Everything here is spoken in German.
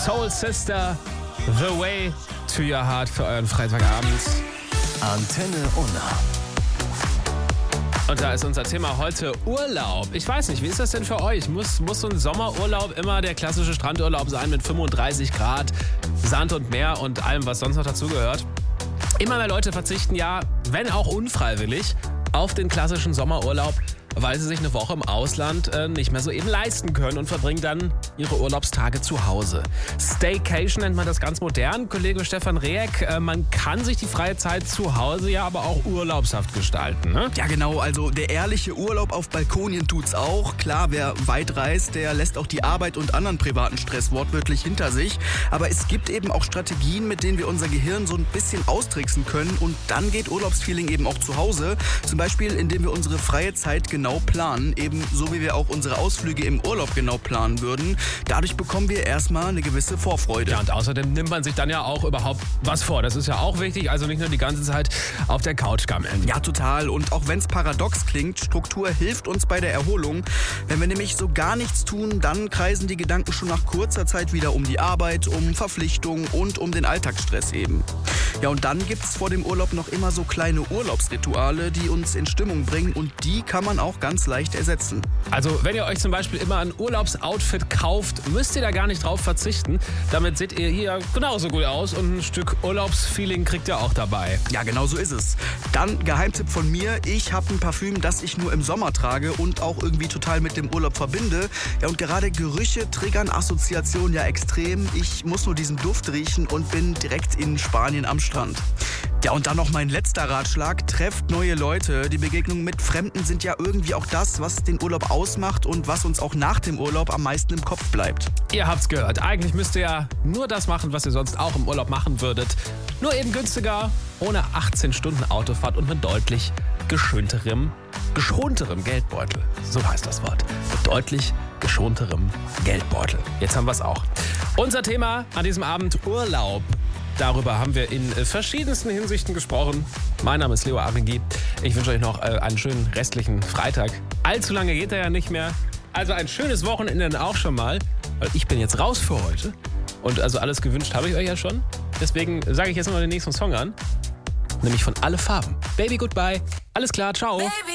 Soul Sister, The Way to Your Heart für euren Freitagabend. Antenne Unna. Und da ist unser Thema heute Urlaub. Ich weiß nicht, wie ist das denn für euch? Muss so ein Sommerurlaub immer der klassische Strandurlaub sein mit 35 Grad, Sand und Meer und allem, was sonst noch dazugehört? Immer mehr Leute verzichten ja, wenn auch unfreiwillig, auf den klassischen Sommerurlaub, weil sie sich eine Woche im Ausland nicht mehr so eben leisten können und verbringen dann ihre Urlaubstage zu Hause. Staycation nennt man das ganz modern. Kollege Stefan Rehek, man kann sich die freie Zeit zu Hause ja aber auch urlaubshaft gestalten, ne? Ja genau, also der ehrliche Urlaub auf Balkonien tut's auch. Klar, wer weit reist, der lässt auch die Arbeit und anderen privaten Stress wortwörtlich hinter sich. Aber es gibt eben auch Strategien, mit denen wir unser Gehirn so ein bisschen austricksen können. Und dann geht Urlaubsfeeling eben auch zu Hause. Zum Beispiel, indem wir unsere freie Zeit genau planen, eben so wie wir auch unsere Ausflüge im Urlaub genau planen würden. Dadurch bekommen wir erstmal eine gewisse Vorfreude. Ja, und außerdem nimmt man sich dann ja auch überhaupt was vor. Das ist ja auch wichtig, also nicht nur die ganze Zeit auf der Couch gammeln. Ja, total. Und auch wenn es paradox klingt, Struktur hilft uns bei der Erholung. Wenn wir nämlich so gar nichts tun, dann kreisen die Gedanken schon nach kurzer Zeit wieder um die Arbeit, um Verpflichtungen und um den Alltagsstress eben. Ja, und dann gibt's vor dem Urlaub noch immer so kleine Urlaubsrituale, die uns in Stimmung bringen und die kann man auch ganz leicht ersetzen. Also wenn ihr euch zum Beispiel immer ein Urlaubsoutfit kauft, müsst ihr da gar nicht drauf verzichten. Damit seht ihr hier genauso gut aus und ein Stück Urlaubsfeeling kriegt ihr auch dabei. Ja, genau so ist es. Dann Geheimtipp von mir, ich habe ein Parfüm, das ich nur im Sommer trage und auch irgendwie total mit dem Urlaub verbinde. Ja, und gerade Gerüche triggern Assoziationen ja extrem. Ich muss nur diesen Duft riechen und bin direkt in Spanien am Strand. Ja, und dann noch mein letzter Ratschlag, trefft neue Leute. Die Begegnungen mit Fremden sind ja irgendwie auch das, was den Urlaub ausmacht und was uns auch nach dem Urlaub am meisten im Kopf bleibt. Ihr habt's gehört, eigentlich müsst ihr ja nur das machen, was ihr sonst auch im Urlaub machen würdet. Nur eben günstiger, ohne 18 Stunden Autofahrt und mit deutlich geschonterem Geldbeutel. So heißt das Wort. Mit deutlich geschonterem Geldbeutel. Jetzt haben wir's auch. Unser Thema an diesem Abend Urlaub. Darüber haben wir in verschiedensten Hinsichten gesprochen. Mein Name ist Leo Aringi. Ich wünsche euch noch einen schönen restlichen Freitag. Allzu lange geht er ja nicht mehr. Also ein schönes Wochenende dann auch schon mal. Weil ich bin jetzt raus für heute. Und also alles gewünscht habe ich euch ja schon. Deswegen sage ich jetzt noch den nächsten Song an. Nämlich von Alle Farben. Baby Goodbye. Alles klar, ciao. Baby.